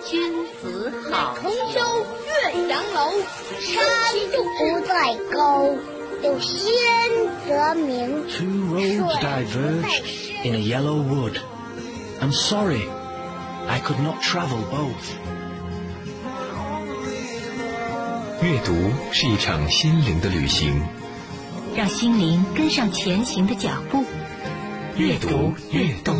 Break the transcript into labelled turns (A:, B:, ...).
A: 君子好
B: 重修岳阳楼，
C: 山不在高，有仙则名。
D: Two roads diverge in a yellow wood. I'm sorry, I could not travel both.
E: 阅读是一场心灵的旅行，
A: 让心灵跟上前行的脚步。
E: 阅读越动